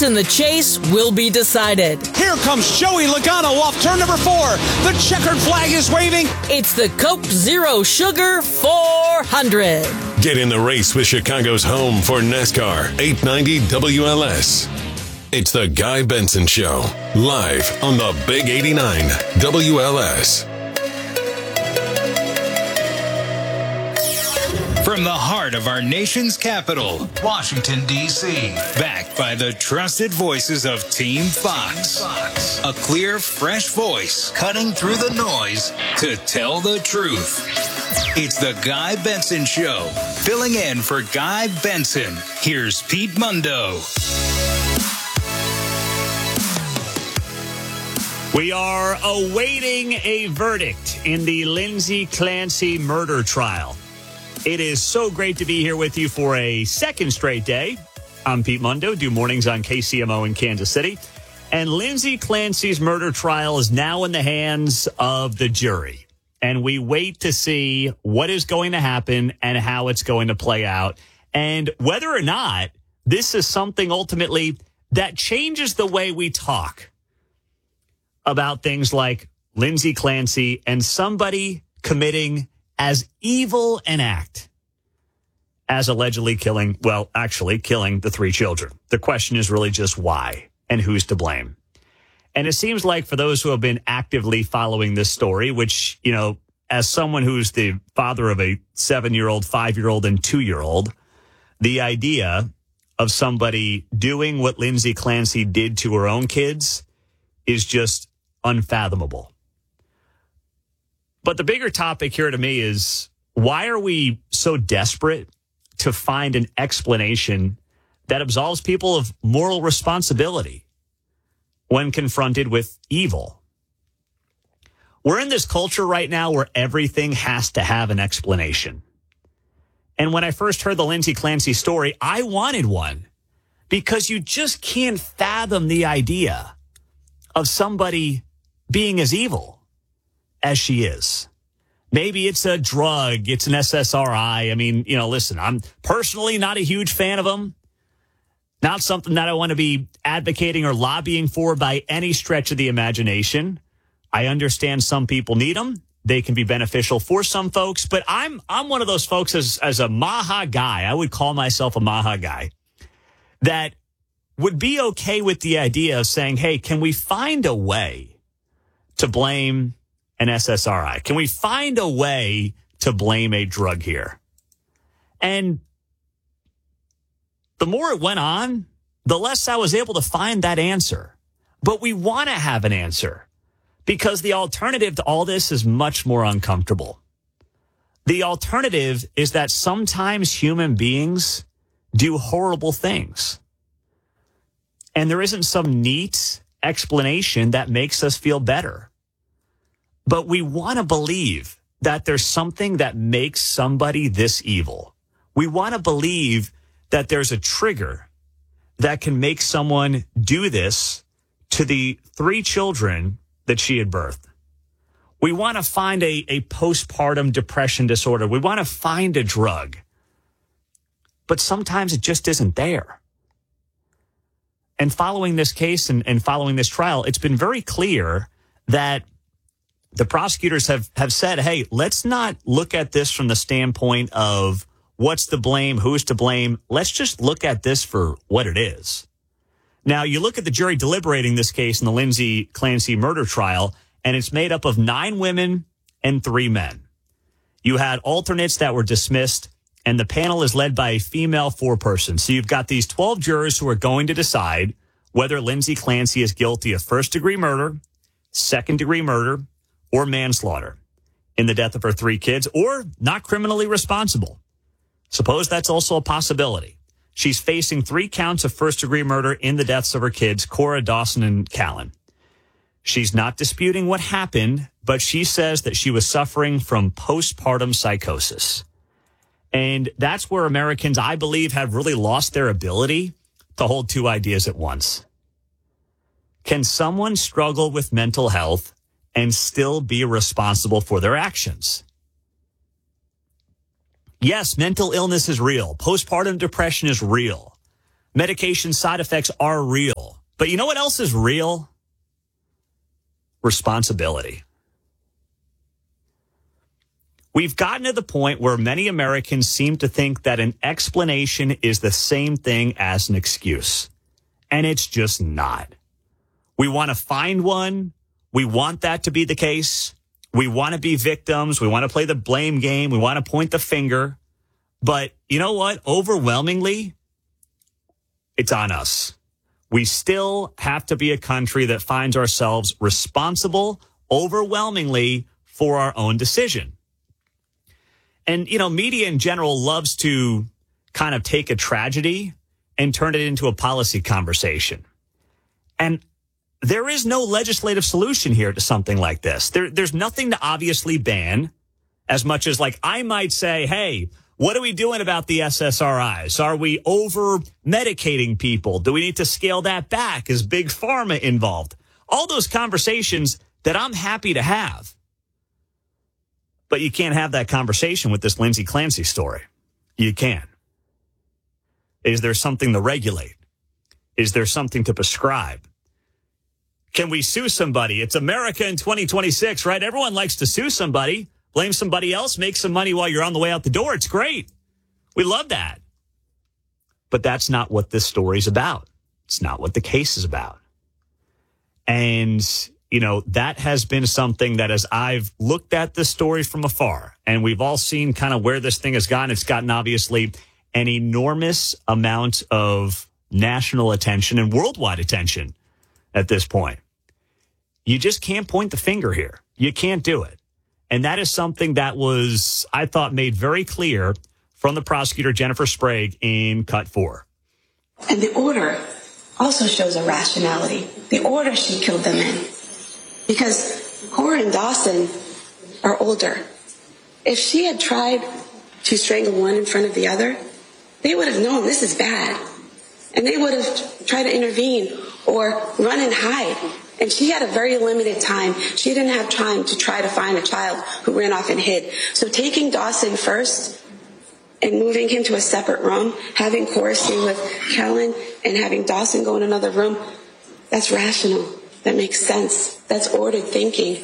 in the chase will be decided. Here comes Joey Logano off turn number 4. The checkered flag is waving. It's the Coke Zero Sugar 400. Get in the race with Chicago's home for NASCAR, 890 WLS. It's the Guy Benson Show, live on the Big 89 WLS. From the heart of our nation's capital, Washington, D.C., backed by the trusted voices of Team Fox. A clear, fresh voice cutting through the noise to tell the truth. It's the Guy Benson Show. Filling in for Guy Benson, here's Pete Mundo. We are awaiting a verdict in the Lindsay Clancy murder trial. It is so great to be here with you for a second straight day. I'm Pete Mundo, do mornings on KCMO in Kansas City. And Lindsay Clancy's murder trial is now in the hands of the jury. And we wait to see what is going to happen and how it's going to play out. And whether or not this is something ultimately that changes the way we talk about things like Lindsay Clancy and somebody committing as evil an act as allegedly killing the 3 children. The question is really just why and who's to blame. And it seems like for those who have been actively following this story, which, you know, as someone who's the father of a 7-year-old, 5-year-old, and 2-year-old, the idea of somebody doing what Lindsay Clancy did to her own kids is just unfathomable. But the bigger topic here to me is, why are we so desperate to find an explanation that absolves people of moral responsibility when confronted with evil? We're in this culture right now where everything has to have an explanation. And when I first heard the Lindsay Clancy story, I wanted one, because you just can't fathom the idea of somebody being as evil as she is. Maybe it's a drug, it's an SSRI. I mean, you know, listen, I'm personally not a huge fan of them. Not something that I want to be advocating or lobbying for by any stretch of the imagination. I understand some people need them. They can be beneficial for some folks, but I'm one of those folks as a Maha guy. I would call myself a Maha guy that would be okay with the idea of saying, hey, can we find a way to blame an SSRI? Can we find a way to blame a drug here? And the more it went on, the less I was able to find that answer. But we want to have an answer, because the alternative to all this is much more uncomfortable. The alternative is that sometimes human beings do horrible things, and there isn't some neat explanation that makes us feel better. But we want to believe that there's something that makes somebody this evil. We want to believe that there's a trigger that can make someone do this to the 3 children that she had birthed. We want to find a postpartum depression disorder. We want to find a drug. But sometimes it just isn't there. And following this case and following this trial, it's been very clear that the prosecutors have said, hey, let's not look at this from the standpoint of what's to blame, who's to blame. Let's just look at this for what it is. Now, you look at the jury deliberating this case in the Lindsay Clancy murder trial, and it's made up of 9 women and 3 men. You had alternates that were dismissed, and the panel is led by a female 4-person. So you've got these 12 jurors who are going to decide whether Lindsay Clancy is guilty of first-degree murder, second-degree murder, or manslaughter in the death of her 3 kids, or not criminally responsible. Suppose that's also a possibility. She's facing 3 counts of first-degree murder in the deaths of her kids, Cora, Dawson, and Callan. She's not disputing what happened, but she says that she was suffering from postpartum psychosis. And that's where Americans, I believe, have really lost their ability to hold 2 ideas at once. Can someone struggle with mental health and still be responsible for their actions? Yes, mental illness is real. Postpartum depression is real. Medication side effects are real. But you know what else is real? Responsibility. We've gotten to the point where many Americans seem to think that an explanation is the same thing as an excuse. And it's just not. We want to find one. We want that to be the case. We want to be victims. We want to play the blame game. We want to point the finger. But you know what? Overwhelmingly, it's on us. We still have to be a country that finds ourselves responsible overwhelmingly for our own decision. And, you know, media in general loves to kind of take a tragedy and turn it into a policy conversation. And there is no legislative solution here to something like this. There's nothing to obviously ban, as much as like I might say, hey, what are we doing about the SSRIs? Are we over medicating people? Do we need to scale that back? Is Big Pharma involved? All those conversations that I'm happy to have. But you can't have that conversation with this Lindsay Clancy story. You can't. Is there something to regulate? Is there something to prescribe? Can we sue somebody? It's America in 2026, right? Everyone likes to sue somebody, blame somebody else, make some money while you're on the way out the door. It's great. We love that. But that's not what this story's about. It's not what the case is about. And you know, that has been something that as I've looked at this story from afar, and we've all seen kind of where this thing has gone, it's gotten obviously an enormous amount of national attention and worldwide attention at this point. You just can't point the finger here. You can't do it. And that is something that was, I thought, made very clear from the prosecutor, Jennifer Sprague, in Cut 4. And the order also shows a rationality. The order she killed them in. Because Cora and Dawson are older. If she had tried to strangle one in front of the other, they would have known this is bad. And they would have tried to intervene or run and hide. And she had a very limited time. She didn't have time to try to find a child who ran off and hid. So taking Dawson first and moving him to a separate room, having Cora stay with Kellen and having Dawson go in another room, that's rational. That makes sense. That's ordered thinking.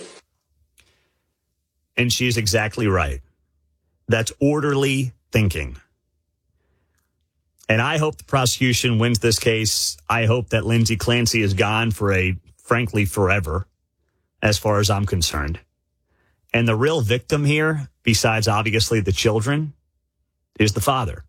And she's exactly right. That's orderly thinking. And I hope the prosecution wins this case. I hope that Lindsay Clancy is gone for frankly, forever, as far as I'm concerned. And the real victim here, besides obviously the children, is the father.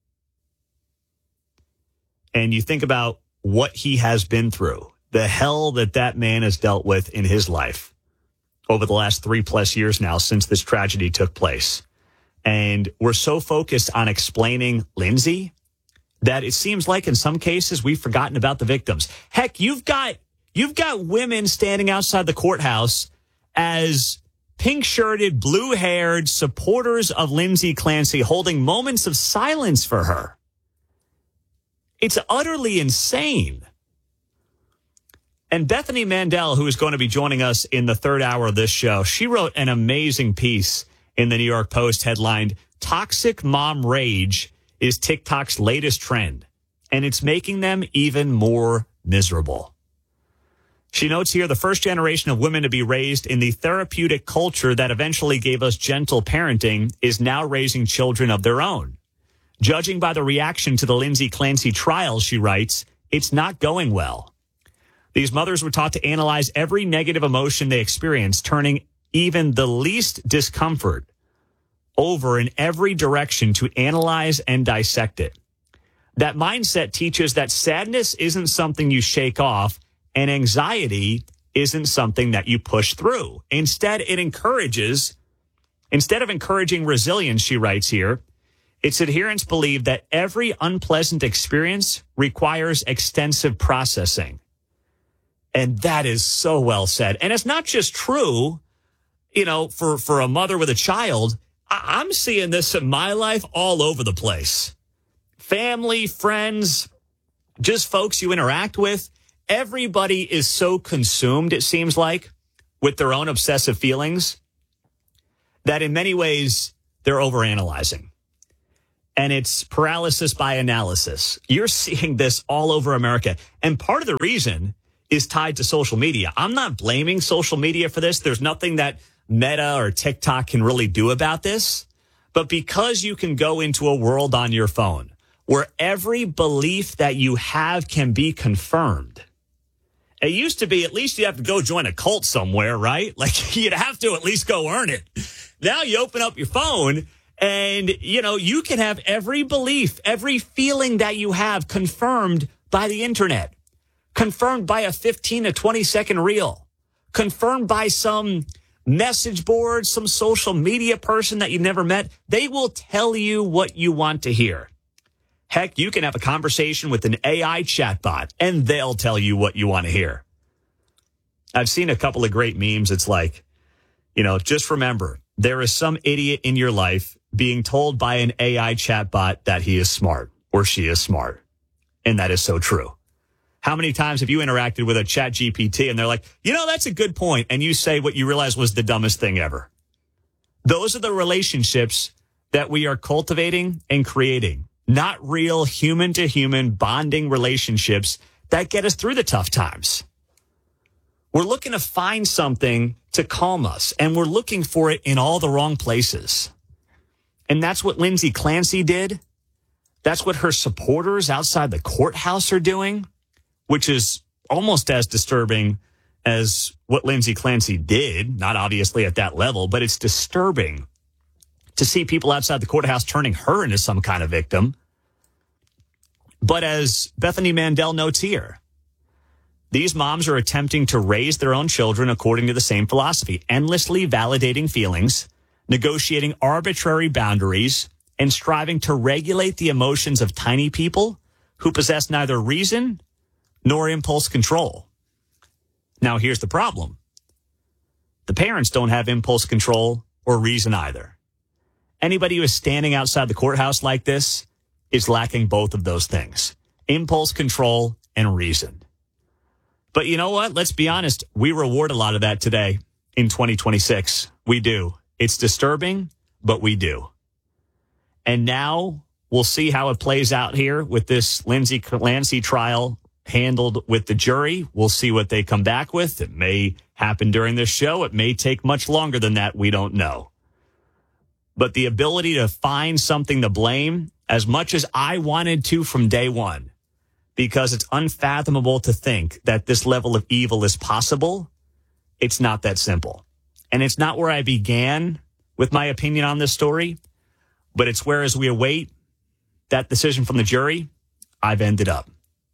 And you think about what he has been through. The hell that man has dealt with in his life over the last 3+ years now since this tragedy took place. And we're so focused on explaining Lindsay that it seems like in some cases we've forgotten about the victims. Heck, you've got women standing outside the courthouse as pink-shirted, blue-haired supporters of Lindsay Clancy holding moments of silence for her. It's utterly insane. And Bethany Mandel, who is going to be joining us in the third hour of this show, she wrote an amazing piece in the New York Post headlined, "Toxic Mom Rage is TikTok's latest trend, and it's making them even more miserable." She notes here, the first generation of women to be raised in the therapeutic culture that eventually gave us gentle parenting is now raising children of their own. Judging by the reaction to the Lindsay Clancy trial, she writes, it's not going well. These mothers were taught to analyze every negative emotion they experienced, turning even the least discomfort over in every direction to analyze and dissect it. That mindset teaches that sadness isn't something you shake off and anxiety isn't something that you push through. Instead of encouraging resilience, she writes here, its adherents believe that every unpleasant experience requires extensive processing. And that is so well said. And it's not just true, you know, for a mother with a child. I'm seeing this in my life all over the place. Family, friends, just folks you interact with. Everybody is so consumed, it seems like, with their own obsessive feelings that in many ways they're overanalyzing. And it's paralysis by analysis. You're seeing this all over America. And part of the reason is tied to social media. I'm not blaming social media for this. There's nothing that Meta or TikTok can really do about this. But because you can go into a world on your phone where every belief that you have can be confirmed. It used to be at least you have to go join a cult somewhere, right? Like you'd have to at least go earn it. Now you open up your phone and, you know, you can have every belief, every feeling that you have confirmed by the internet, confirmed by a 15 to 20 second reel, confirmed by some message board, some social media person that you never met. They will tell you what you want to hear. Heck, you can have a conversation with an AI chatbot and they'll tell you what you want to hear. I've seen a couple of great memes. It's like, you know, just remember, there is some idiot in your life being told by an AI chatbot that he is smart or she is smart. And that is so true. How many times have you interacted with a chat GPT and they're like, you know, that's a good point. And you say what you realize was the dumbest thing ever. Those are the relationships that we are cultivating and creating. Not real human-to-human bonding relationships that get us through the tough times. We're looking to find something to calm us, and we're looking for it in all the wrong places. And that's what Lindsay Clancy did. That's what her supporters outside the courthouse are doing, which is almost as disturbing as what Lindsay Clancy did. Not obviously at that level, but it's disturbing to see people outside the courthouse turning her into some kind of victim. But as Bethany Mandel notes here, these moms are attempting to raise their own children according to the same philosophy, endlessly validating feelings, negotiating arbitrary boundaries, and striving to regulate the emotions of tiny people who possess neither reason nor impulse control. Now, here's the problem. The parents don't have impulse control or reason either. Anybody who is standing outside the courthouse like this is lacking both of those things, impulse control and reason. But you know what? Let's be honest. We reward a lot of that today in 2026. We do. It's disturbing, but we do. And now we'll see how it plays out here with this Lindsay Clancy trial handled with the jury. We'll see what they come back with. It may happen during this show. It may take much longer than that. We don't know. But the ability to find something to blame, as much as I wanted to from day one, because it's unfathomable to think that this level of evil is possible, it's not that simple. And it's not where I began with my opinion on this story, but it's where, as we await that decision from the jury, I've ended up.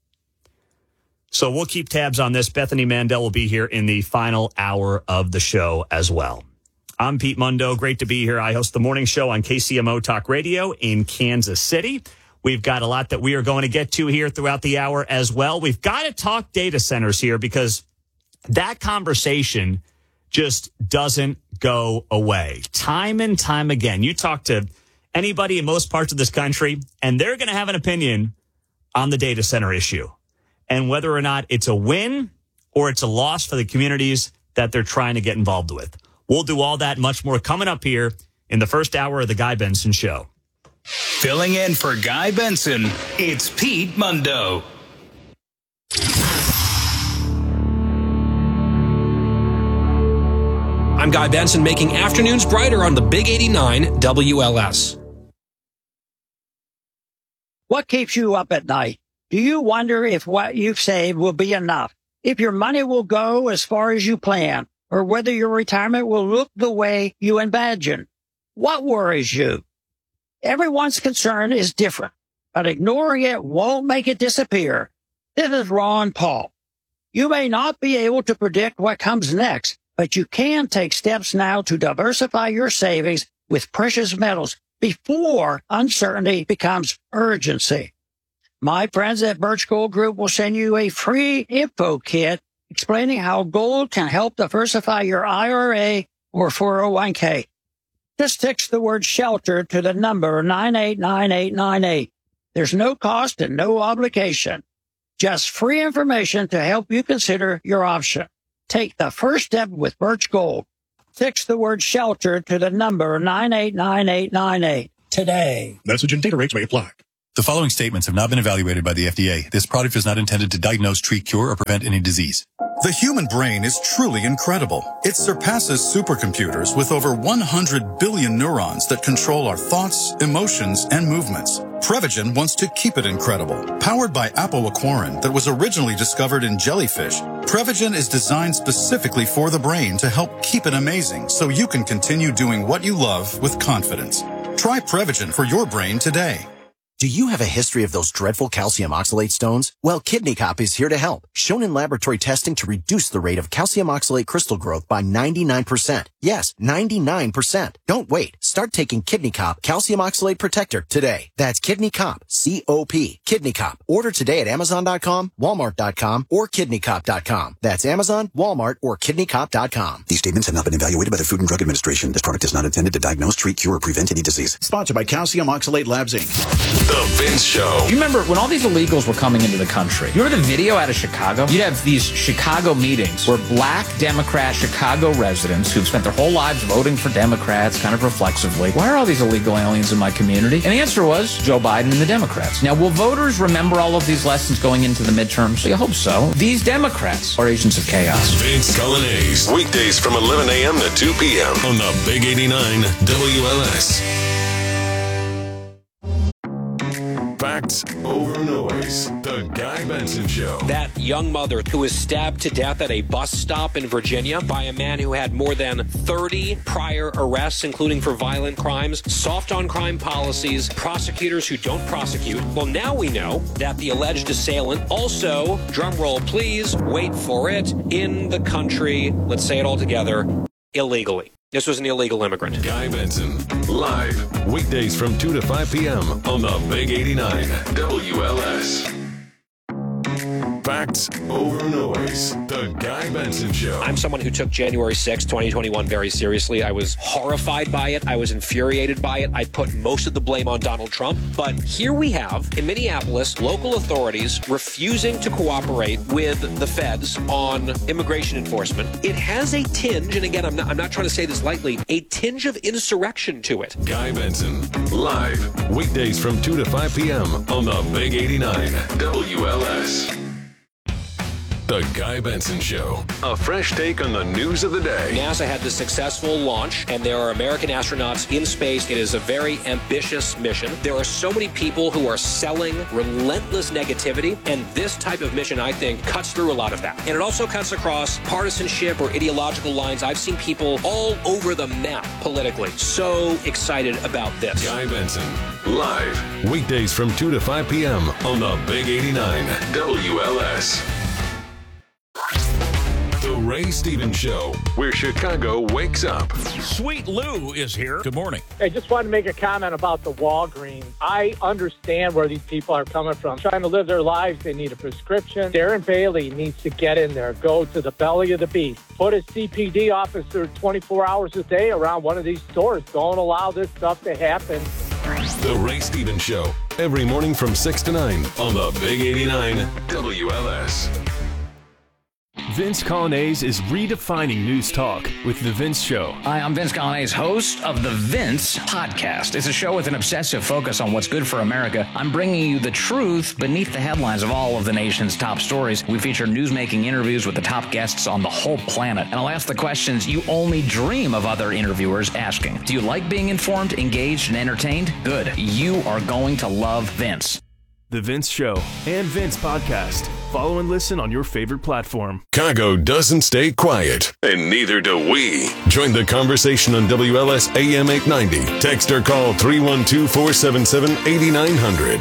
So we'll keep tabs on this. Bethany Mandel will be here in the final hour of the show as well. I'm Pete Mundo. Great to be here. I host the morning show on KCMO Talk Radio in Kansas City. We've got a lot that we are going to get to here throughout the hour as well. We've got to talk data centers here because that conversation just doesn't go away. Time and time again, you talk to anybody in most parts of this country, and they're going to have an opinion on the data center issue and whether or not it's a win or it's a loss for the communities that they're trying to get involved with. We'll do all that and much more coming up here in the first hour of the Guy Benson Show. Filling in for Guy Benson, it's Pete Mundo. I'm Guy Benson, making afternoons brighter on the Big 89 WLS. What keeps you up at night? Do you wonder if what you've saved will be enough? If your money will go as far as you plan? Or whether your retirement will look the way you imagine? What worries you? Everyone's concern is different, but ignoring it won't make it disappear. This is Ron Paul. You may not be able to predict what comes next, but you can take steps now to diversify your savings with precious metals before uncertainty becomes urgency. My friends at Birch Gold Group will send you a free info kit explaining how gold can help diversify your IRA or 401k. Just text the word shelter to the number 989898. There's no cost and no obligation. Just free information to help you consider your option. Take the first step with Birch Gold. Text the word shelter to the number 989898. today. Message and data rates may apply. The following statements have not been evaluated by the FDA. This product is not intended to diagnose, treat, cure, or prevent any disease. The human brain is truly incredible. It surpasses supercomputers with over 100 billion neurons that control our thoughts, emotions, and movements. Prevagen wants to keep it incredible. Powered by apoaquarin that was originally discovered in jellyfish, Prevagen is designed specifically for the brain to help keep it amazing so you can continue doing what you love with confidence. Try Prevagen for your brain today. Do you have a history of those dreadful calcium oxalate stones? Well, Kidney Cop is here to help. Shown in laboratory testing to reduce the rate of calcium oxalate crystal growth by 99%. Yes, 99%. Don't wait. Start taking Kidney Cop Calcium Oxalate Protector today. That's Kidney Cop, C-O-P. Kidney Cop. Order today at Amazon.com, Walmart.com, or KidneyCop.com. That's Amazon, Walmart, or KidneyCop.com. These statements have not been evaluated by the Food and Drug Administration. This product is not intended to diagnose, treat, cure, or prevent any disease. Sponsored by Calcium Oxalate Labs, Inc. The Vince Show. Do you remember when all these illegals were coming into the country? You remember the video out of Chicago? You'd have these Chicago meetings where black Democrat Chicago residents who've spent their whole lives voting for Democrats kind of reflexively, why are all these illegal aliens in my community? And the answer was Joe Biden and the Democrats. Now, will voters remember all of these lessons going into the midterms? You hope so. These Democrats are agents of chaos. Vince Coglianese. Weekdays from 11 a.m. to 2 p.m. on the Big 89 WLS. Facts over noise. The Guy Benson Show. That young mother who was stabbed to death at a bus stop in Virginia by a man who had more than 30 prior arrests, including for violent crimes, soft on crime policies, prosecutors who don't prosecute. Well, now we know that the alleged assailant also, drumroll please, wait for it, in the country, let's say it all together, illegally. This was an illegal immigrant. Guy Benson, live, weekdays from 2 to 5 p.m. on the Big 89 WLS. Facts over noise. The Guy Benson Show. I'm someone who took January 6, 2021 very seriously. I was horrified by it. I was infuriated by it. I put most of the blame on Donald Trump. But here we have, in Minneapolis, local authorities refusing to cooperate with the feds on immigration enforcement. It has a tinge, and again, I'm not trying to say this lightly, a tinge of insurrection to it. Guy Benson, live, weekdays from 2 to 5 p.m. on the Big 89 WLS. The Guy Benson Show. A fresh take on the news of the day. NASA had this successful launch, and there are American astronauts in space. It is a very ambitious mission. There are so many people who are selling relentless negativity, and this type of mission, I think, cuts through a lot of that. And it also cuts across partisanship or ideological lines. I've seen people all over the map politically. So excited about this. Guy Benson, live, weekdays from 2 to 5 p.m. on the Big 89 WLS. The Ray Stevens Show, where Chicago wakes up. Sweet Lou is here. Good morning. I just wanted to make a comment about the Walgreens. I understand where these people are coming from. Trying to live their lives, they need a prescription. Darren Bailey needs to get in there, go to the belly of the beast. Put a CPD officer 24 hours a day around one of these stores. Don't allow this stuff to happen. The Ray Stevens Show, every morning from 6 to 9 on the Big 89 WLS. Vince Coglianese is redefining news talk with The Vince Show. Hi, I'm Vince Coglianese, host of The Vince Podcast. It's a show with an obsessive focus on what's good for America. I'm bringing you the truth beneath the headlines of all of the nation's top stories. We feature newsmaking interviews with the top guests on the whole planet. And I'll ask the questions you only dream of other interviewers asking. Do you like being informed, engaged, and entertained? Good. You are going to love Vince. The Vince Show and Vince Podcast. Follow and listen on your favorite platform. Chicago doesn't stay quiet, and neither do we. Join the conversation on WLS AM 890. Text or call 312-477-8900.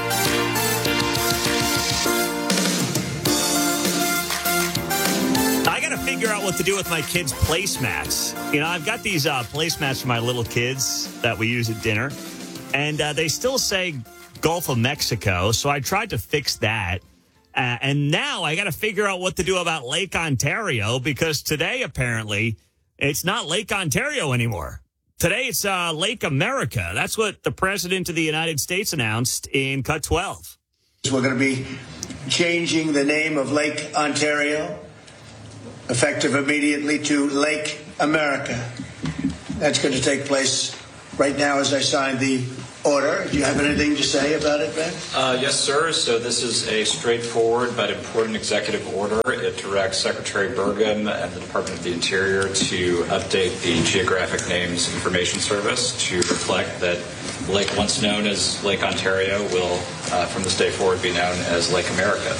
I got to figure out what to do with my kids' placemats. You know, I've got these placemats for my little kids that we use at dinner, and they still say Gulf of Mexico, so I tried to fix that. And now I got to figure out what to do about Lake Ontario, because today, apparently, it's not Lake Ontario anymore. Today, it's Lake America. That's what the President of the United States announced in Cut 12. We're going to be changing the name of Lake Ontario, effective immediately, to Lake America. That's going to take place right now as I sign the order. Do you have anything to say about it, Ben? Yes, sir. So this is a straightforward but important executive order. It directs Secretary Burgum and the Department of the Interior to update the Geographic Names Information Service to reflect that Lake once known as Lake Ontario will, from this day forward, be known as Lake America.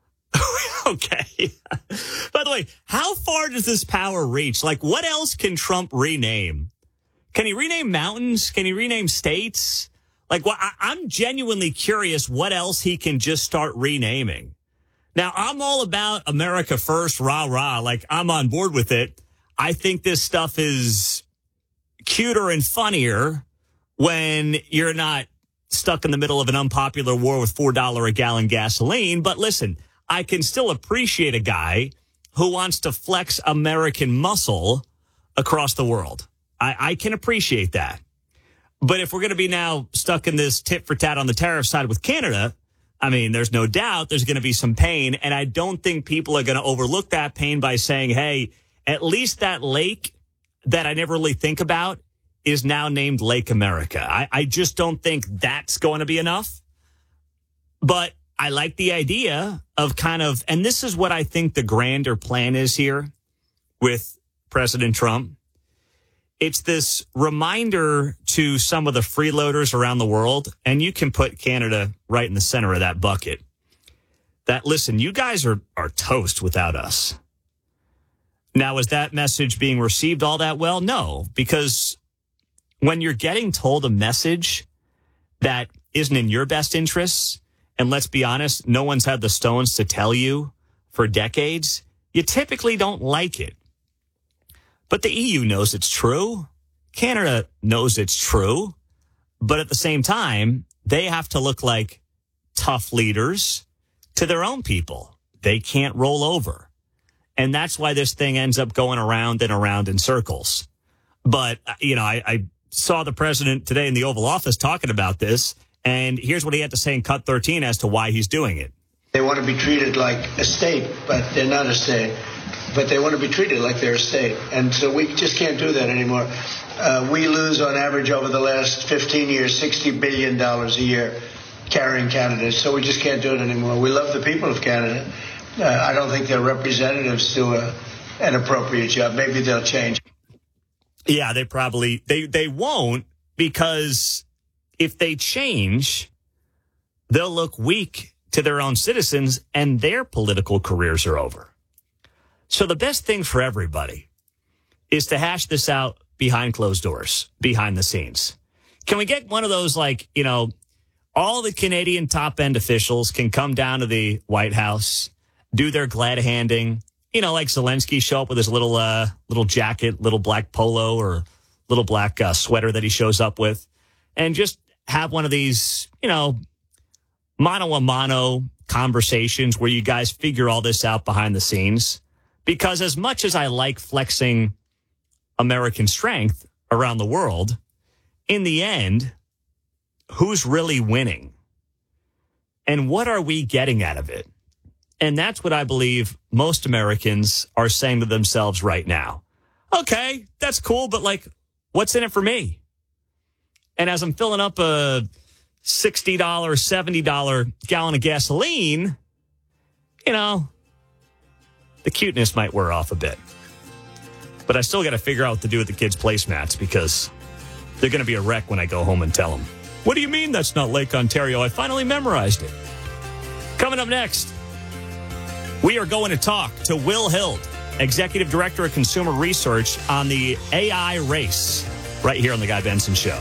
Okay. By the way, how far does this power reach? Like, what else can Trump rename? Can he rename mountains? Can he rename states? Like, I'm genuinely curious what else he can just start renaming. Now, I'm all about America first, rah, rah. Like, I'm on board with it. I think this stuff is cuter and funnier when you're not stuck in the middle of an unpopular war with $4 a gallon gasoline. But listen, I can still appreciate a guy who wants to flex American muscle across the world. I can appreciate that. But if we're going to be now stuck in this tit for tat on the tariff side with Canada, I mean, there's no doubt there's going to be some pain. And I don't think people are going to overlook that pain by saying, hey, at least that lake that I never really think about is now named Lake America. I just don't think that's going to be enough. But I like the idea of kind of, and this is what I think the grander plan is here with President Trump. It's this reminder to some of the freeloaders around the world, and you can put Canada right in the center of that bucket, that, listen, you guys are toast without us. Now, is that message being received all that well? No, because when you're getting told a message that isn't in your best interests, and let's be honest, no one's had the stones to tell you for decades, you typically don't like it. But the EU knows it's true. Canada knows it's true. But at the same time, they have to look like tough leaders to their own people. They can't roll over. And that's why this thing ends up going around and around in circles. But, you know, I saw the president today in the Oval Office talking about this. And here's what he had to say in Cut 13 as to why he's doing it. They want to be treated like a state, but they're not a state. But they want to be treated like they're a state. And so we just can't do that anymore. We lose, on average, over the last 15 years, $60 billion a year carrying Canada. So we just can't do it anymore. We love the people of Canada. I don't think their representatives do an appropriate job. Maybe they'll change. Yeah, they won't, because if they change, they'll look weak to their own citizens and their political careers are over. So the best thing for everybody is to hash this out behind closed doors, behind the scenes. Can we get one of those, like, you know, all the Canadian top end officials can come down to the White House, do their glad handing, you know, like Zelensky show up with his little jacket, little black polo or little black sweater that he shows up with, and just have one of these, you know, mano-a-mano conversations where you guys figure all this out behind the scenes. Because as much as I like flexing American strength around the world, in the end, who's really winning? And what are we getting out of it? And that's what I believe most Americans are saying to themselves right now. Okay, that's cool, but like, what's in it for me? And as I'm filling up a $60, $70 gallon of gasoline, you know, the cuteness might wear off a bit. But I still got to figure out what to do with the kids' placemats, because they're going to be a wreck when I go home and tell them, what do you mean that's not Lake Ontario? I finally memorized it. Coming up next, we are going to talk to Will Hild, Executive Director of Consumer Research, on the AI race, right here on The Guy Benson Show.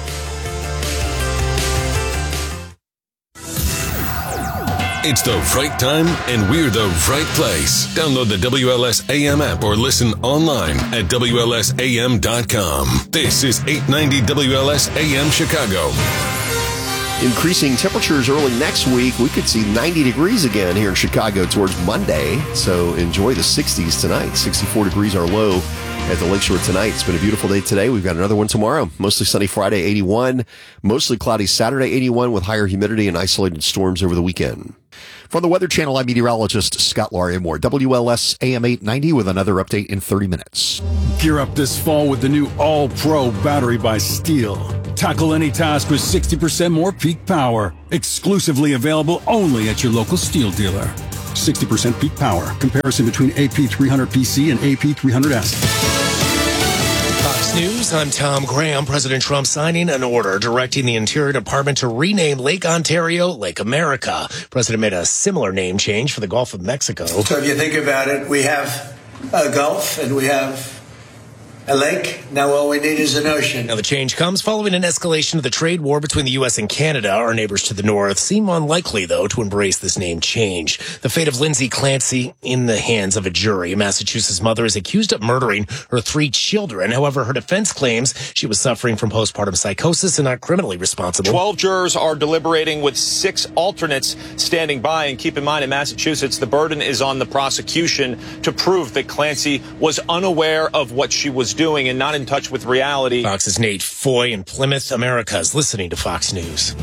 It's the right time, and we're the right place. Download the WLS AM app or listen online at WLSAM.com. This is 890 WLS AM Chicago. Increasing temperatures early next week. We could see 90 degrees again here in Chicago towards Monday. So enjoy the 60s tonight. 64 degrees our low at the Lakeshore tonight. It's been a beautiful day today. We've got another one tomorrow. Mostly sunny Friday, 81. Mostly cloudy Saturday, 81, with higher humidity and isolated storms over the weekend. From the Weather Channel, I'm meteorologist Scott Larimore. WLS AM 890 with another update in 30 minutes. Gear up this fall with the new All-Pro battery by Steel. Tackle any task with 60% more peak power. Exclusively available only at your local Steel dealer. 60% peak power. Comparison between AP300PC and AP300S. Fox News, I'm Tom Graham. President Trump signing an order directing the Interior Department to rename Lake Ontario Lake America. President made a similar name change for the Gulf of Mexico. So if you think about it, we have a Gulf and we have a lake. Now all we need is an ocean. Now the change comes following an escalation of the trade war between the U.S. and Canada. Our neighbors to the north seem unlikely, though, to embrace this name change. The fate of Lindsay Clancy in the hands of a jury. A Massachusetts mother is accused of murdering her 3 children. However, her defense claims she was suffering from postpartum psychosis and not criminally responsible. 12 jurors are deliberating with 6 alternates standing by. And keep in mind, in Massachusetts, the burden is on the prosecution to prove that Clancy was unaware of what she was doing and not in touch with reality. Fox's Nate Foy in Plymouth, America is listening to Fox News.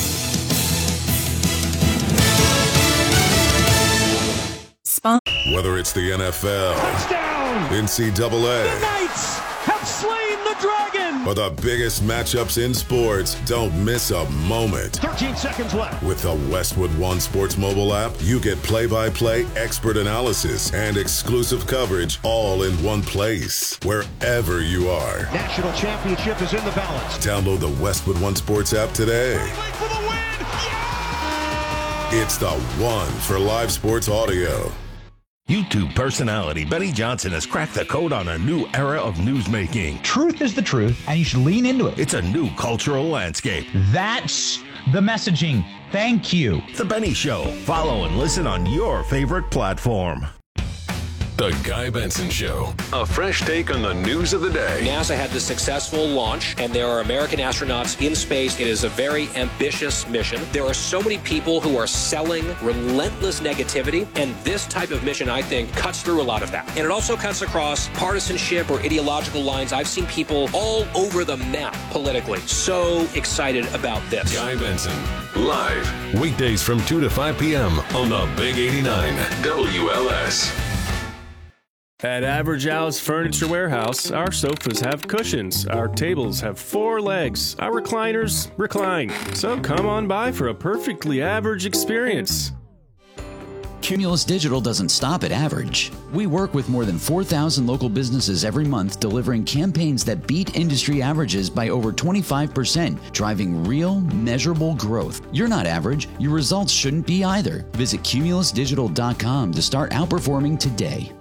Whether it's the NFL, touchdown, NCAA, the Knights have slain the dragon, or the biggest matchups in sports, don't miss a moment. 13 seconds left. With the Westwood One Sports mobile app, you get play-by-play expert analysis and exclusive coverage all in one place, wherever you are. National championship is in the balance. Download the Westwood One Sports app today. For the win. Yeah! It's the one for live sports audio. YouTube personality Benny Johnson has cracked the code on a new era of newsmaking. Truth is the truth, and you should lean into it. It's a new cultural landscape. That's the messaging. Thank you. The Benny Show. Follow and listen on your favorite platform. The Guy Benson Show. A fresh take on the news of the day. NASA had the successful launch, and there are American astronauts in space. It is a very ambitious mission. There are so many people who are selling relentless negativity, and this type of mission, I think, cuts through a lot of that. And it also cuts across partisanship or ideological lines. I've seen people all over the map politically. So excited about this. Guy Benson, live. Weekdays from 2 to 5 p.m. on the Big 89 WLS. At Average Al's Furniture Warehouse, our sofas have cushions, our tables have 4 legs, our recliners recline. So come on by for a perfectly average experience. Cumulus Digital doesn't stop at average. We work with more than 4,000 local businesses every month, delivering campaigns that beat industry averages by over 25%, driving real, measurable growth. You're not average. Your results shouldn't be either. Visit cumulusdigital.com to start outperforming today.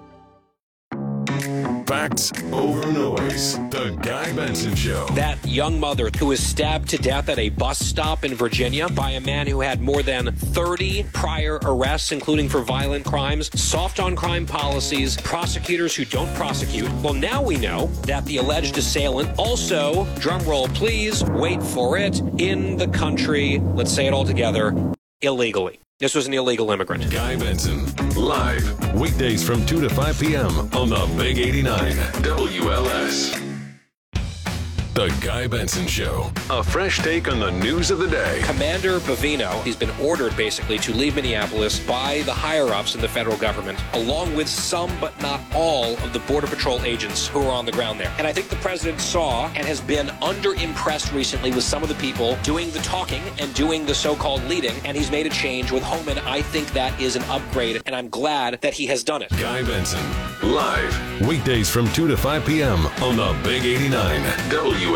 Facts over noise. The Guy Benson Show. That young mother who was stabbed to death at a bus stop in Virginia by a man who had more than 30 prior arrests, including for violent crimes, soft on crime policies, prosecutors who don't prosecute. Well, now we know that the alleged assailant also, drumroll please, wait for it, in the country, let's say it all together, illegally. This was an illegal immigrant. Guy Benson, live. Weekdays from 2 to 5 p.m. on the Big 89 WLS. The Guy Benson Show. A fresh take on the news of the day. Commander Bovino, he's been ordered basically to leave Minneapolis by the higher-ups in the federal government, along with some but not all of the Border Patrol agents who are on the ground there. And I think the president saw and has been under-impressed recently with some of the people doing the talking and doing the so-called leading, and he's made a change with Homan. I think that is an upgrade, and I'm glad that he has done it. Guy Benson, live. Weekdays from 2 to 5 p.m. on the Big 89 WLS.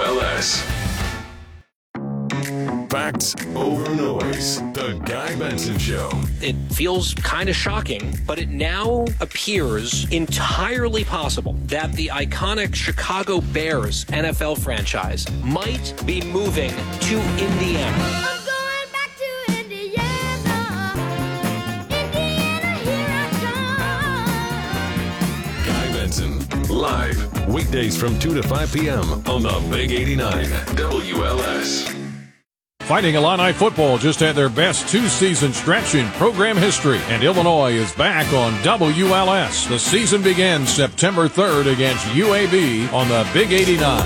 Facts over noise. The Guy Benson Show. It feels kind of shocking, but it now appears entirely possible that the iconic Chicago Bears NFL franchise might be moving to Indiana. Live, weekdays from 2 to 5 p.m. on the Big 89 WLS. Fighting Illini football just had their best two-season stretch in program history, and Illinois is back on WLS. The season begins September 3rd against UAB on the Big 89.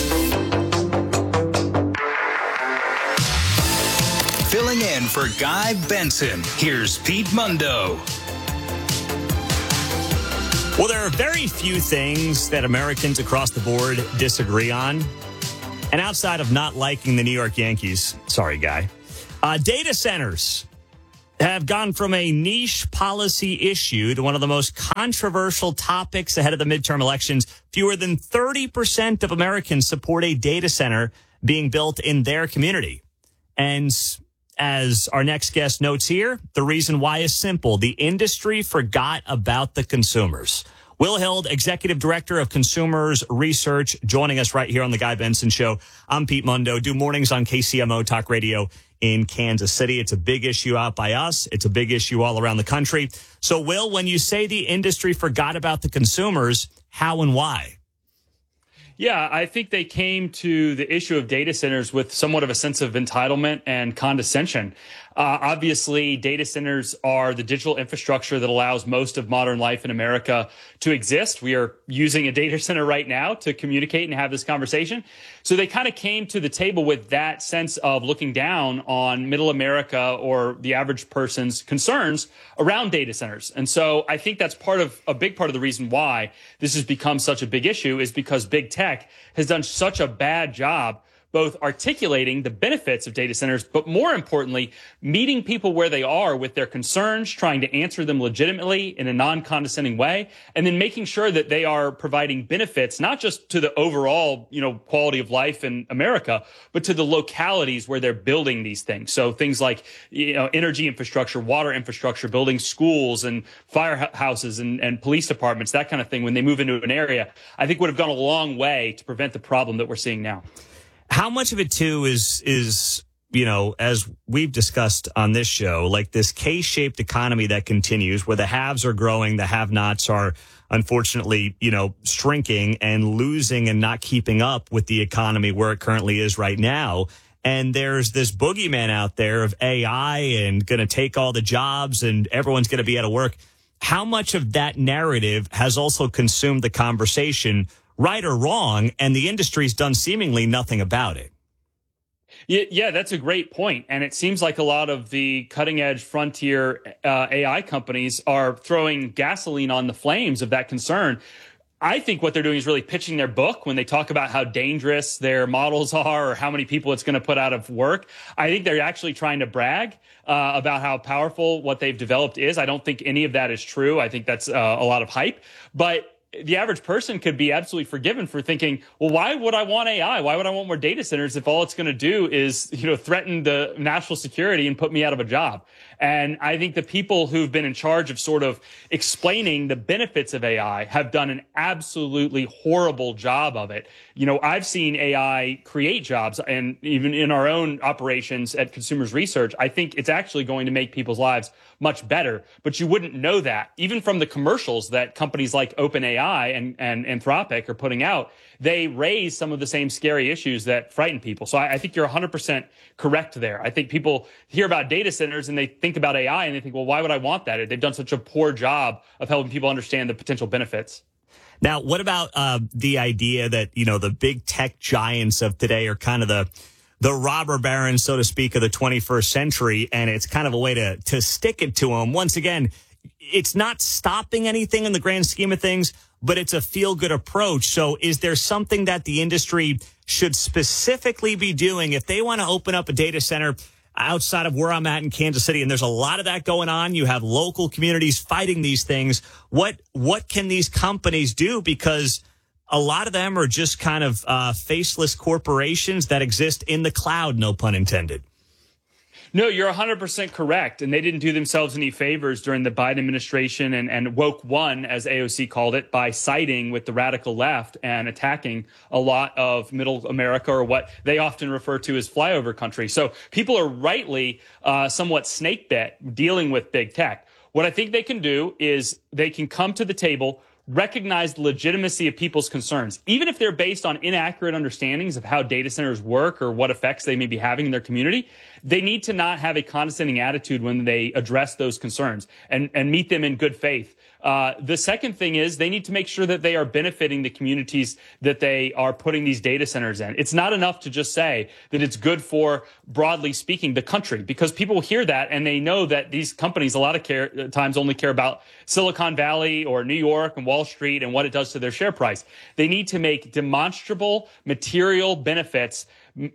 Filling in for Guy Benson, here's Pete Mundo. Well, there are very few things that Americans across the board disagree on. And outside of not liking the New York Yankees, sorry, Guy, data centers have gone from a niche policy issue to one of the most controversial topics ahead of the midterm elections. Fewer than 30% of Americans support a data center being built in their community. And as our next guest notes here, the reason why is simple. The industry forgot about the consumers. Will Hild, Executive Director of Consumers Research, joining us right here on The Guy Benson Show. I'm Pete Mundo. Do mornings on KCMO Talk Radio in Kansas City. It's a big issue out by us. It's a big issue all around the country. So, Will, when you say the industry forgot about the consumers, how and why? Yeah, I think they came to the issue of data centers with somewhat of a sense of entitlement and condescension. Obviously, data centers are the digital infrastructure that allows most of modern life in America to exist. We are using a data center right now to communicate and have this conversation. So they kind of came to the table with that sense of looking down on middle America or the average person's concerns around data centers. And so I think that's a big part of the reason why this has become such a big issue is because big tech has done such a bad job both articulating the benefits of data centers, but more importantly, meeting people where they are with their concerns, trying to answer them legitimately in a non-condescending way, and then making sure that they are providing benefits, not just to the overall, quality of life in America, but to the localities where they're building these things. So things like, energy infrastructure, water infrastructure, building schools and firehouses and police departments, that kind of thing, when they move into an area, I think would have gone a long way to prevent the problem that we're seeing now. How much of it, too, is as we've discussed on this show, like this K-shaped economy that continues where the haves are growing, the have-nots are unfortunately, shrinking and losing and not keeping up with the economy where it currently is right now. And there's this boogeyman out there of AI and going to take all the jobs and everyone's going to be out of work. How much of that narrative has also consumed the conversation, right or wrong, and the industry's done seemingly nothing about it? Yeah, that's a great point. And it seems like a lot of the cutting edge frontier AI companies are throwing gasoline on the flames of that concern. I think what they're doing is really pitching their book when they talk about how dangerous their models are or how many people it's going to put out of work. I think they're actually trying to brag about how powerful what they've developed is. I don't think any of that is true. I think that's a lot of hype. But the average person could be absolutely forgiven for thinking, well, why would I want AI? Why would I want more data centers if all it's going to do is, threaten the national security and put me out of a job? And I think the people who've been in charge of sort of explaining the benefits of AI have done an absolutely horrible job of it. I've seen AI create jobs, and even in our own operations at Consumers Research, I think it's actually going to make people's lives much better. But you wouldn't know that even from the commercials that companies like OpenAI and Anthropic are putting out. They raise some of the same scary issues that frighten people. So I think you're 100% correct there. I think people hear about data centers and they think about AI and they think, well, why would I want that? They've done such a poor job of helping people understand the potential benefits. Now, what about the idea that, the big tech giants of today are kind of the robber barons, so to speak, of the 21st century, and it's kind of a way to stick it to them? Once again, it's not stopping anything in the grand scheme of things, but it's a feel-good approach. So is there something that the industry should specifically be doing if they want to open up a data center outside of where I'm at in Kansas City? And there's a lot of that going on. You have local communities fighting these things. What can these companies do? Because a lot of them are just kind of faceless corporations that exist in the cloud, no pun intended. No, you're 100% correct. And they didn't do themselves any favors during the Biden administration and woke one, as AOC called it, by siding with the radical left and attacking a lot of middle America, or what they often refer to as flyover country. So people are rightly somewhat snake bit dealing with big tech. What I think they can do is they can come to the table, recognize the legitimacy of people's concerns, even if they're based on inaccurate understandings of how data centers work or what effects they may be having in their community. They need to not have a condescending attitude when they address those concerns and meet them in good faith. The second thing is they need to make sure that they are benefiting the communities that they are putting these data centers in. It's not enough to just say that it's good for, broadly speaking, the country, because people hear that and they know that these companies a lot of times only care about Silicon Valley or New York and Wall Street and what it does to their share price. They need to make demonstrable material benefits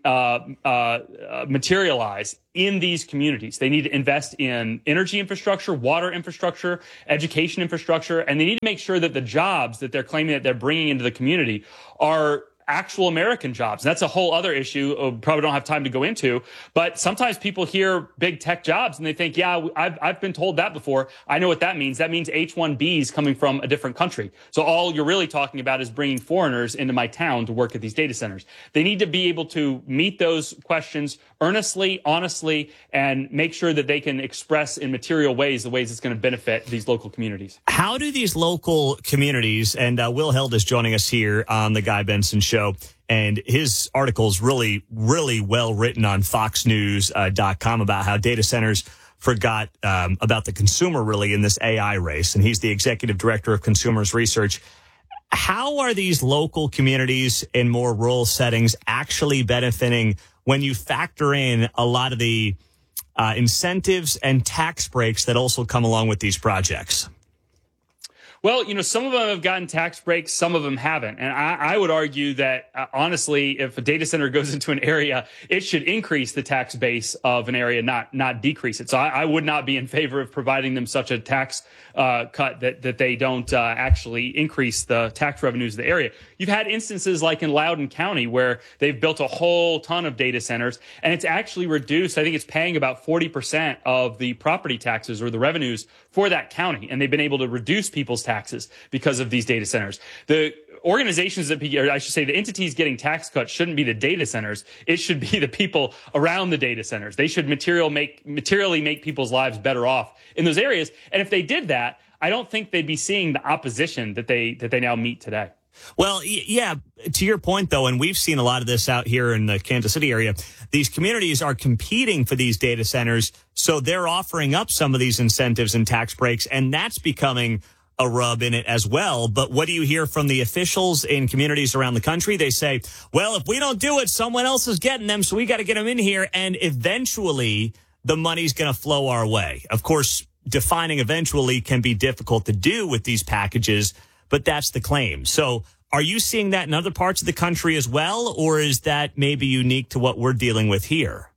materialize in these communities. They need to invest in energy infrastructure, water infrastructure, education infrastructure, and they need to make sure that the jobs that they're claiming that they're bringing into the community are actual American jobs. And that's a whole other issue probably don't have time to go into, but sometimes people hear big tech jobs and they think, yeah, I've been told that before. I know what that means. That means H-1Bs coming from a different country. So all you're really talking about is bringing foreigners into my town to work at these data centers. They need to be able to meet those questions earnestly, honestly, and make sure that they can express in material ways the ways it's going to benefit these local communities. How do these local communities, and Will Held is joining us here on the Guy Benson Show, and his article is really, really well written on foxnews.com about how data centers forgot about the consumer really in this AI race. And he's the executive director of Consumers Research. How are these local communities in more rural settings actually benefiting when you factor in a lot of the incentives and tax breaks that also come along with these projects? Well, some of them have gotten tax breaks, some of them haven't. And I would argue that, honestly, if a data center goes into an area, it should increase the tax base of an area, not decrease it. So I would not be in favor of providing them such a tax cut that they don't actually increase the tax revenues of the area. You've had instances like in Loudoun County where they've built a whole ton of data centers, and it's actually reduced. I think it's paying about 40% of the property taxes or the revenues for that county, and they've been able to reduce people's taxes because of these data centers. The organizations that, or I should say, the entities getting tax cuts shouldn't be the data centers. It should be the people around the data centers. They should materially make people's lives better off in those areas. And if they did that, I don't think they'd be seeing the opposition that they now meet today. Well, yeah, to your point, though, and we've seen a lot of this out here in the Kansas City area, these communities are competing for these data centers, so they're offering up some of these incentives and tax breaks, and that's becoming a rub in it as well. But what do you hear from the officials in communities around the country? They say, well, if we don't do it, someone else is getting them, so we got to get them in here, and eventually the money's going to flow our way. Of course, defining eventually can be difficult to do with these packages, but that's the claim. So are you seeing that in other parts of the country as well, or is that maybe unique to what we're dealing with here?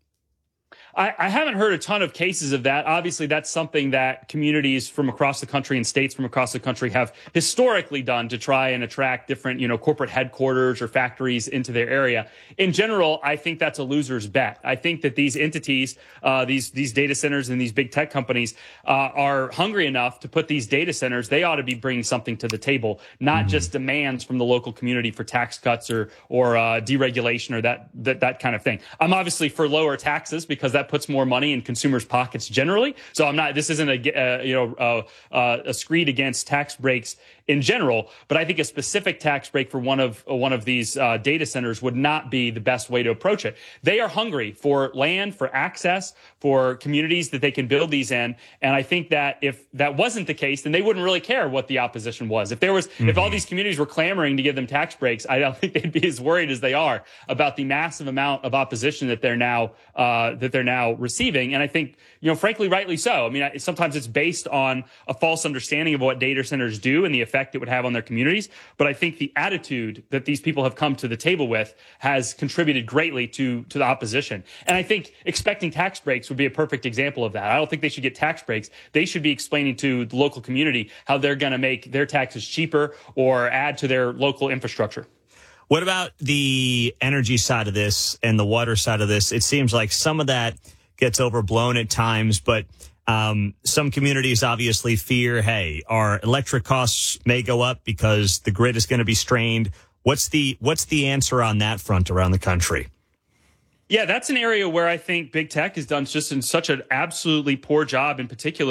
I haven't heard a ton of cases of that. Obviously, that's something that communities from across the country and states from across the country have historically done to try and attract different, corporate headquarters or factories into their area. In general, I think that's a loser's bet. I think that these entities, these data centers and these big tech companies are hungry enough to put these data centers. They ought to be bringing something to the table, not just demands from the local community for tax cuts or deregulation or that kind of thing. I'm obviously for lower taxes because that puts more money in consumers' pockets generally. So I'm not. This isn't a screed against tax breaks in general, but I think a specific tax break for one of these data centers would not be the best way to approach it. They are hungry for land, for access, for communities that they can build these in, and I think that if that wasn't the case, then they wouldn't really care what the opposition was. If all these communities were clamoring to give them tax breaks, I don't think they'd be as worried as they are about the massive amount of opposition that they're now receiving. And I think, frankly, rightly so. I mean, sometimes it's based on a false understanding of what data centers do and the effect it would have on their communities. But I think the attitude that these people have come to the table with has contributed greatly to the opposition. And I think expecting tax breaks would be a perfect example of that. I don't think they should get tax breaks. They should be explaining to the local community how they're going to make their taxes cheaper or add to their local infrastructure. What about the energy side of this and the water side of this? It seems like some of that gets overblown at times, but some communities obviously fear, hey, our electric costs may go up because the grid is going to be strained. What's the answer on that front around the country? Yeah, that's an area where I think big tech has done just in such an absolutely poor job, in particular, of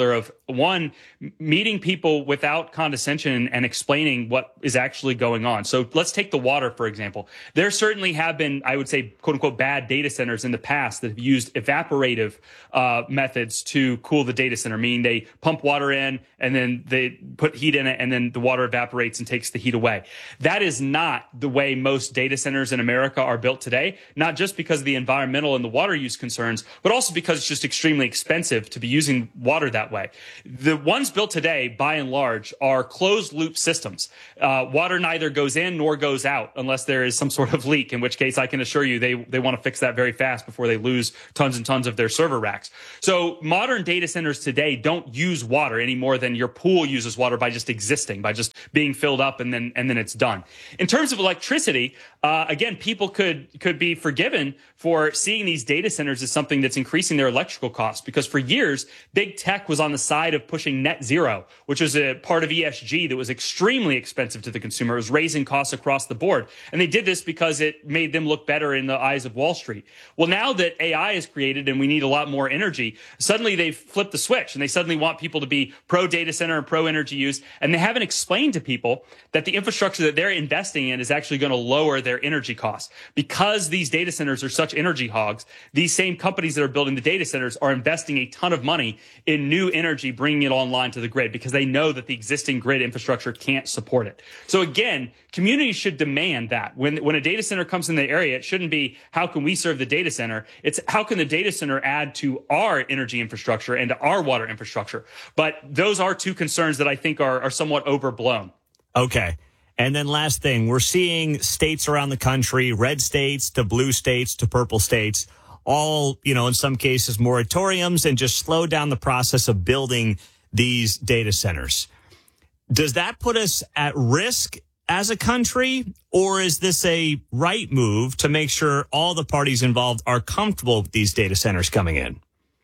One, meeting people without condescension and explaining what is actually going on. So let's take the water, for example. There certainly have been, I would say, quote unquote, bad data centers in the past that have used evaporative methods to cool the data center, meaning they pump water in and then they put heat in it and then the water evaporates and takes the heat away. That is not the way most data centers in America are built today, not just because of the environmental and the water use concerns, but also because it's just extremely expensive to be using water that way. The ones built today, by and large, are closed loop systems. Water neither goes in nor goes out unless there is some sort of leak, in which case I can assure you they want to fix that very fast before they lose tons and tons of their server racks. So modern data centers today don't use water any more than your pool uses water by just existing, by just being filled up and then it's done. In terms of electricity, again, people could be forgiven for seeing these data centers as something that's increasing their electrical costs, because for years, big tech was on the side of pushing net zero, which was a part of ESG that was extremely expensive to the consumer. It was raising costs across the board. And they did this because it made them look better in the eyes of Wall Street. Well, now that AI is created and we need a lot more energy, suddenly they've flipped the switch and they suddenly want people to be pro data center and pro energy use. And they haven't explained to people that the infrastructure that they're investing in is actually going to lower their energy costs. Because these data centers are such energy hogs, these same companies that are building the data centers are investing a ton of money in new energy, bringing it online to the grid, because they know that the existing grid infrastructure can't support it. So again, communities should demand that. When a data center comes in the area, it shouldn't be, how can we serve the data center? It's, how can the data center add to our energy infrastructure and to our water infrastructure? But those are two concerns that I think are somewhat overblown. Okay. And then last thing, we're seeing states around the country, red states to blue states to purple states, all, in some cases, moratoriums and just slow down the process of building these data centers. Does that put us at risk as a country, or is this a right move to make sure all the parties involved are comfortable with these data centers coming in?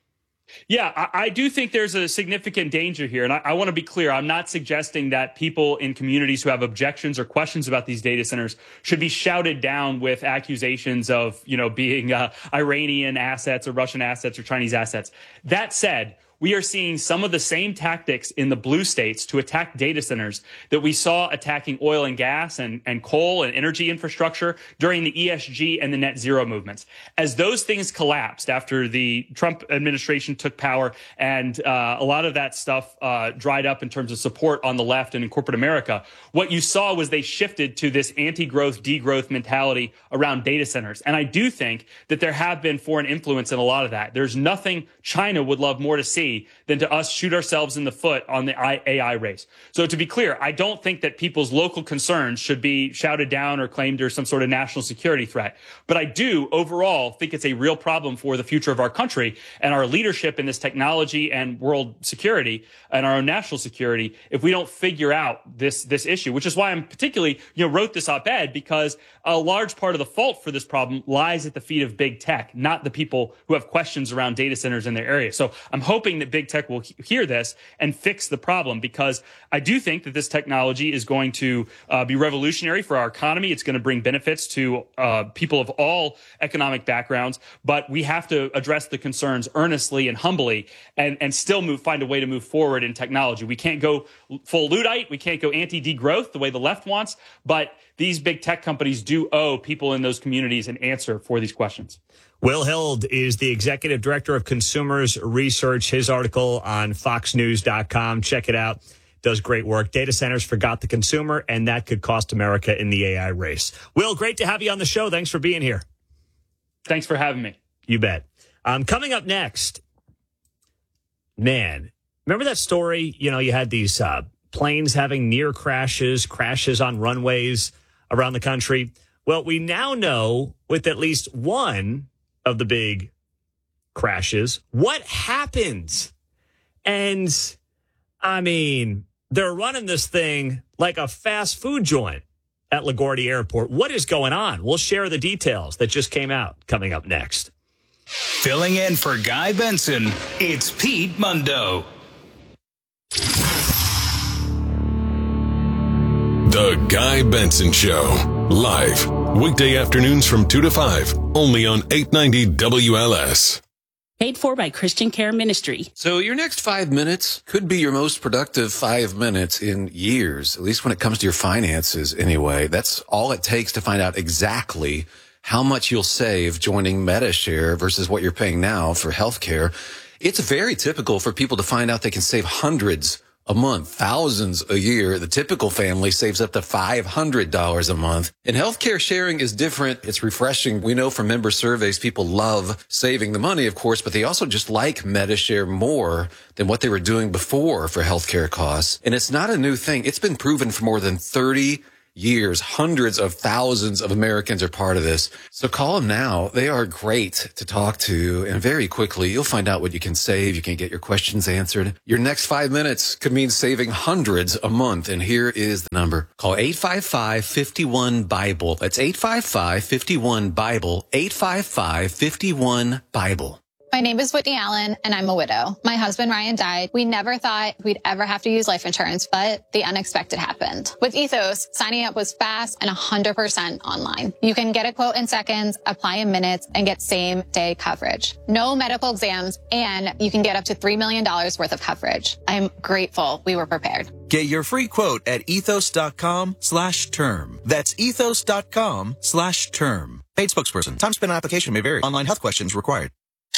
Yeah, I do think there's a significant danger here. And I want to be clear. I'm not suggesting that people in communities who have objections or questions about these data centers should be shouted down with accusations of, being Iranian assets or Russian assets or Chinese assets. That said, we are seeing some of the same tactics in the blue states to attack data centers that we saw attacking oil and gas and coal and energy infrastructure during the ESG and the net zero movements. As those things collapsed after the Trump administration took power and a lot of that stuff dried up in terms of support on the left and in corporate America, what you saw was they shifted to this anti-growth, degrowth mentality around data centers. And I do think that there have been foreign influence in a lot of that. There's nothing China would love more to see than to us shoot ourselves in the foot on the AI race. So to be clear, I don't think that people's local concerns should be shouted down or claimed as some sort of national security threat. But I do overall think it's a real problem for the future of our country and our leadership in this technology and world security and our own national security if we don't figure out this issue, which is why I'm particularly, wrote this op-ed, because a large part of the fault for this problem lies at the feet of big tech, not the people who have questions around data centers in their area. So I'm hoping that big tech will hear this and fix the problem, because I do think that this technology is going to be revolutionary for our economy. It's going to bring benefits to people of all economic backgrounds, but we have to address the concerns earnestly and humbly and still find a way to move forward in technology. We can't go full Luddite. We can't go anti-degrowth the way the left wants, but these big tech companies do owe people in those communities an answer for these questions. Will Hild is the executive director of Consumers Research. His article on foxnews.com. Check it out. Does great work. Data centers forgot the consumer, and that could cost America in the AI race. Will, great to have you on the show. Thanks for being here. Thanks for having me. You bet. Coming up next, man, remember that story? You had these planes having near crashes on runways around the country. Well, we now know with at least one of the big crashes what happens. And I mean, they're running this thing like a fast food joint at LaGuardia Airport. What is going on? We'll share the details that just came out coming up next. Filling in for Guy Benson, it's Pete Mundo. The Guy Benson Show. Live. Weekday afternoons from 2 to 5. Only on 890 WLS. Paid for by Christian Care Ministry. So your next 5 minutes could be your most productive 5 minutes in years, at least when it comes to your finances anyway. That's all it takes to find out exactly how much you'll save joining MediShare versus what you're paying now for healthcare. It's very typical for people to find out they can save hundreds a month, thousands a year. The typical family saves up to $500 a month. And healthcare sharing is different. It's refreshing. We know from member surveys, people love saving the money, of course, but they also just like MediShare more than what they were doing before for healthcare costs. And it's not a new thing. It's been proven for more than 30 years. Hundreds of thousands of Americans are part of this. So call them now. They are great to talk to. And very quickly, you'll find out what you can save. You can get your questions answered. Your next 5 minutes could mean saving hundreds a month. And here is the number. Call 855-51-BIBLE. That's 855-51-BIBLE. 855-51-BIBLE. My name is Whitney Allen, and I'm a widow. My husband, Ryan, died. We never thought we'd ever have to use life insurance, but the unexpected happened. With Ethos, signing up was fast and 100% online. You can get a quote in seconds, apply in minutes, and get same-day coverage. No medical exams, and you can get up to $3 million worth of coverage. I'm grateful we were prepared. Get your free quote at ethos.com/term. That's ethos.com/term. Paid spokesperson. Time spent on application may vary. Online health questions required.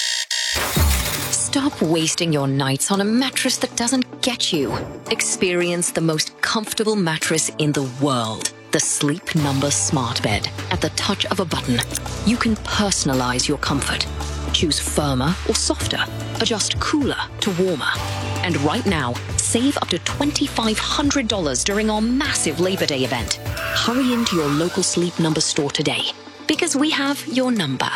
Stop wasting your nights on a mattress that doesn't get you. Experience the most comfortable mattress in the world. The Sleep Number Smart Bed. At the touch of a button, you can personalize your comfort. Choose firmer or softer. Adjust cooler to warmer. And right now, save up to $2,500 during our massive Labor Day event. Hurry into your local Sleep Number store today, because we have your number.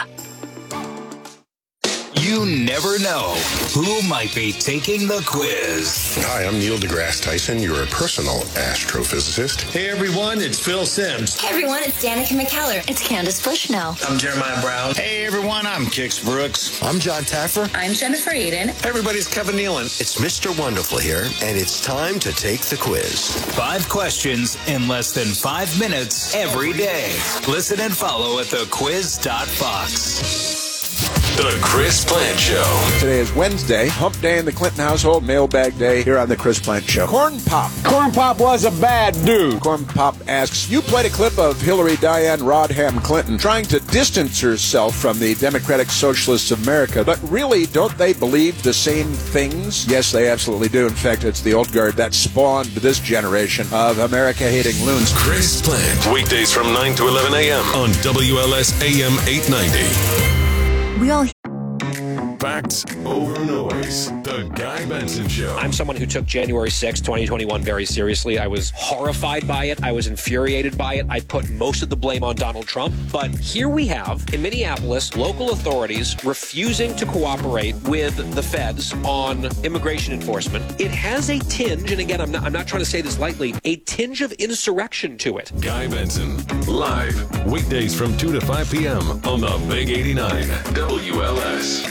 You never know who might be taking the quiz. Hi, I'm Neil deGrasse Tyson, your personal astrophysicist. Hey everyone, it's Phil Simms. Hey everyone, it's Danica McKellar. It's Candace Bushnell. I'm Jeremiah Brown. Hey everyone, I'm Kix Brooks. I'm John Taffer. I'm Jennifer Eden. Everybody's Kevin Nealon. It's Mr. Wonderful here, and it's time to take the quiz. 5 questions in less than 5 minutes every day. Listen and follow at thequiz.fox. The Chris Plant Show. Today is Wednesday, hump day in the Clinton household, mailbag day here on the Chris Plant Show. Corn Pop. Corn Pop was a bad dude. Corn Pop asks, you played a clip of Hillary Diane Rodham Clinton trying to distance herself from the Democratic Socialists of America, but really, don't they believe the same things? Yes, they absolutely do. In fact, it's the old guard that spawned this generation of America-hating loons. Chris Plant. Weekdays from 9 to 11 a.m. on WLS AM 890. We all Facts over noise. The Guy Benson Show. I'm someone who took January 6, 2021 very seriously. I was horrified by it. I was infuriated by it. I put most of the blame on Donald Trump. But here we have, in Minneapolis, local authorities refusing to cooperate with the feds on immigration enforcement. It has a tinge, and again, I'm not trying to say this lightly, a tinge of insurrection to it. Guy Benson, live, weekdays from 2 to 5 p.m. on the Big 89 WLS.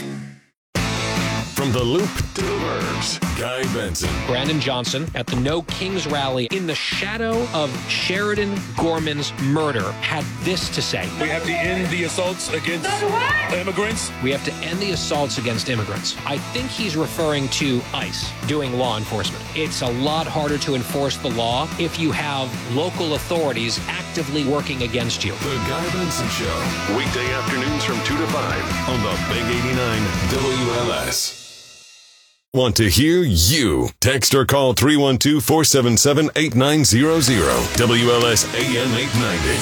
From the Loop to the Burbs, Guy Benson. Brandon Johnson at the No Kings rally in the shadow of Sheridan Gorman's murder had this to say. We have to end the assaults against immigrants. We have to end the assaults against immigrants. I think he's referring to ICE doing law enforcement. It's a lot harder to enforce the law if you have local authorities actively working against you. The Guy Benson Show. Weekday afternoons from 2 to 5 on the Big 89 WLS. Want to hear you? Text or call 312-477-8900. WLS AM 890.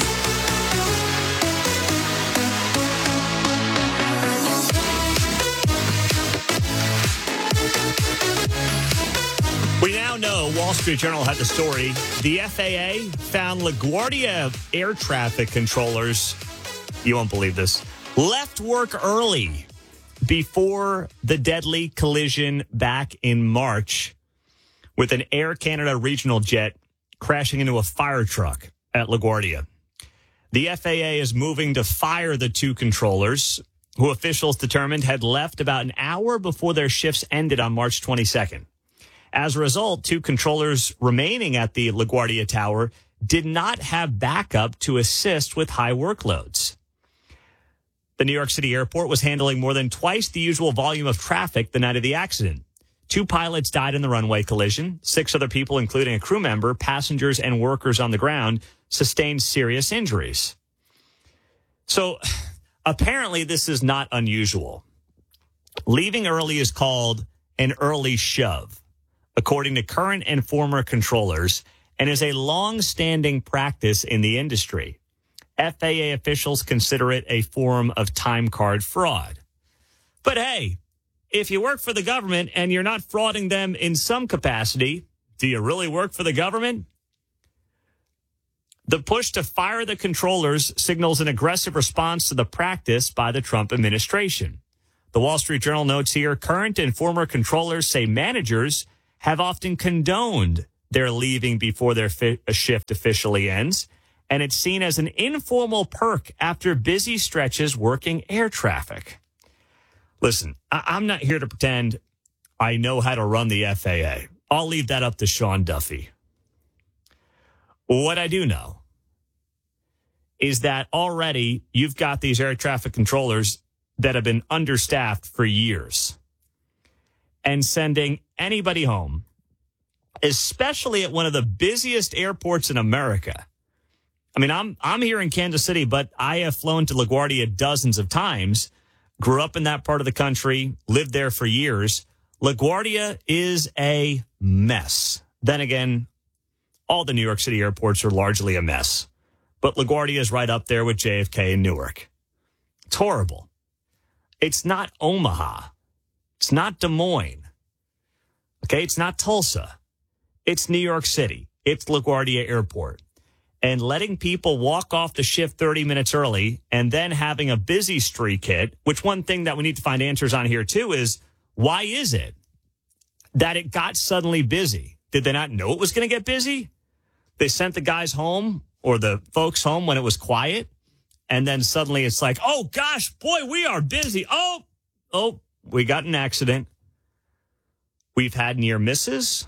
We now know, Wall Street Journal had the story, the FAA found LaGuardia air traffic controllers, you won't believe this, left work early before the deadly collision back in March with an Air Canada regional jet crashing into a fire truck at LaGuardia. The FAA is moving to fire the 2 controllers, who officials determined had left about an hour before their shifts ended on March 22nd. As a result, 2 controllers remaining at the LaGuardia Tower did not have backup to assist with high workloads. The New York City airport was handling more than twice the usual volume of traffic the night of the accident. 2 pilots died in the runway collision. 6 other people, including a crew member, passengers, and workers on the ground, sustained serious injuries. So apparently this is not unusual. Leaving early is called an early shove, according to current and former controllers, and is a long-standing practice in the industry. FAA officials consider it a form of time card fraud. But hey, if you work for the government and you're not frauding them in some capacity, do you really work for the government? The push to fire the controllers signals an aggressive response to the practice by the Trump administration. The Wall Street Journal notes here, current and former controllers say managers have often condoned their leaving before their shift officially ends, and it's seen as an informal perk after busy stretches working air traffic. Listen, I'm not here to pretend I know how to run the FAA. I'll leave that up to Sean Duffy. What I do know is that already you've got these air traffic controllers that have been understaffed for years and sending anybody home, especially at one of the busiest airports in America. I mean, I'm here in Kansas City, but I have flown to LaGuardia dozens of times. Grew up in that part of the country, lived there for years. LaGuardia is a mess. Then again, all the New York City airports are largely a mess. But LaGuardia is right up there with JFK and Newark. It's horrible. It's not Omaha. It's not Des Moines. Okay, it's not Tulsa. It's New York City. It's LaGuardia Airport. And letting people walk off the shift 30 minutes early and then having a busy streak hit, which one thing that we need to find answers on here too is, why is it that it got suddenly busy? Did they not know it was going to get busy? They sent the guys home or the folks home when it was quiet. And then suddenly it's like, oh gosh, boy, we are busy. Oh, we got an accident. We've had near misses.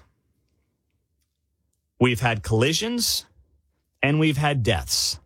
We've had collisions. And we've had deaths.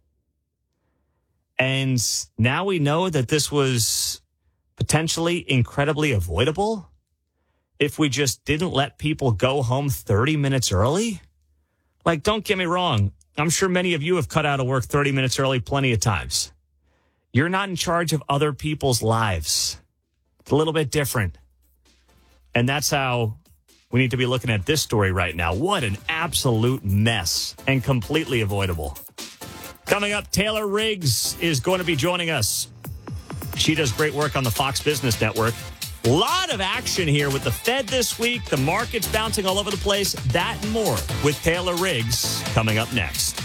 And now we know that this was potentially incredibly avoidable if we just didn't let people go home 30 minutes early. Like, don't get me wrong. I'm sure many of you have cut out of work 30 minutes early plenty of times. You're not in charge of other people's lives. It's a little bit different. And that's how we need to be looking at this story right now. What an absolute mess and completely avoidable. Coming up, Taylor Riggs is going to be joining us. She does great work on the Fox Business Network. A lot of action here with the Fed this week. The market's bouncing all over the place. That and more with Taylor Riggs coming up next.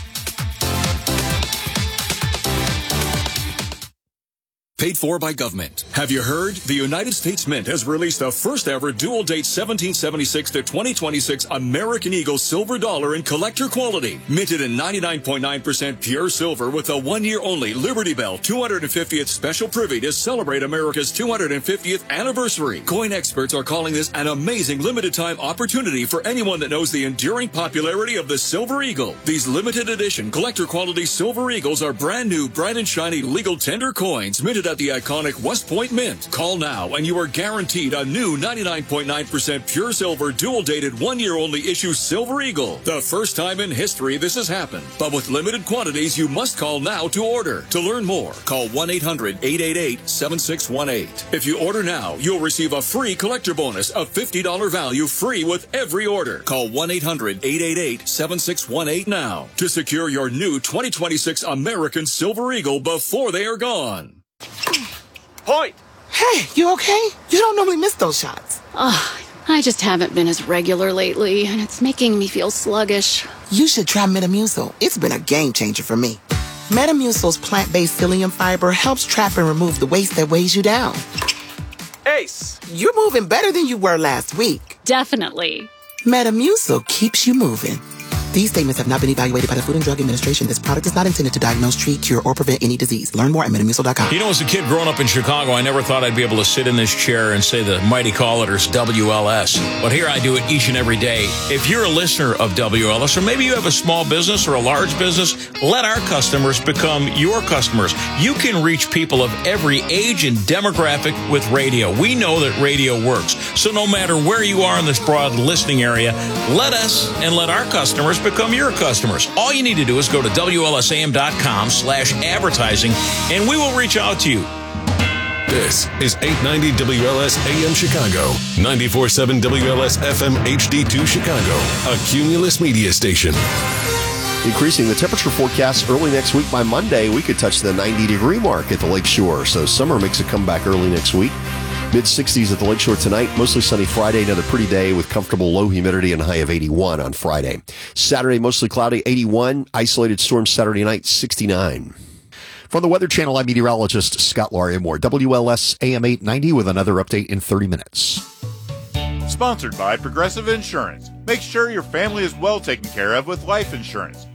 Paid for by government. Have you heard? The United States Mint has released the first ever dual date 1776 to 2026 American Eagle silver dollar in collector quality. Minted in 99.9% pure silver with a 1 year only Liberty Bell 250th special privy to celebrate America's 250th anniversary. Coin experts are calling this an amazing limited time opportunity for anyone that knows the enduring popularity of the Silver Eagle. These limited edition collector quality Silver Eagles are brand new, bright and shiny legal tender coins minted at the iconic West Point Mint. Call now and you are guaranteed a new 99.9% pure silver dual-dated 1 year only issue Silver Eagle. The first time in history this has happened. But with limited quantities, you must call now to order. To learn more, call 1-800-888-7618. If you order now, you'll receive a free collector bonus of $50 value free with every order. Call 1-800-888-7618 now to secure your new 2026 American Silver Eagle before they are gone. Hoyt! Hey, you okay? You don't normally miss those shots. I just haven't been as regular lately, and it's making me feel sluggish. You should try Metamucil. It's been a game changer for me. Metamucil's plant-based psyllium fiber helps trap and remove the waste that weighs you down. Ace, you're moving better than you were last week. Definitely. Metamucil keeps you moving. These statements have not been evaluated by the Food and Drug Administration. This product is not intended to diagnose, treat, cure, or prevent any disease. Learn more at Metamucil.com. You know, as a kid growing up in Chicago, I never thought I'd be able to sit in this chair and say the mighty call letters WLS. But here I do it each and every day. If you're a listener of WLS, or maybe you have a small business or a large business, let our customers become your customers. You can reach people of every age and demographic with radio. We know that radio works. So no matter where you are in this broad listening area, let us and let our customers become your customers. All you need to do is go to WLSAM.com/advertising, and we will reach out to you. This is 890 WLS AM Chicago, 94.7 WLS FM HD2 Chicago, a Cumulus media station. Increasing the temperature forecast early next week. By Monday, we could touch the 90-degree mark at the Lakeshore. So summer makes a comeback early next week. Mid-60s at the Lakeshore tonight. Mostly sunny Friday. Another pretty day with comfortable low humidity and a high of 81 on Friday. Saturday, mostly cloudy, 81. Isolated storm Saturday night, 69. From the Weather Channel, I'm meteorologist Scott Larimore. WLS AM 890 with another update in 30 minutes. Sponsored by Progressive Insurance. Make sure your family is well taken care of with life insurance.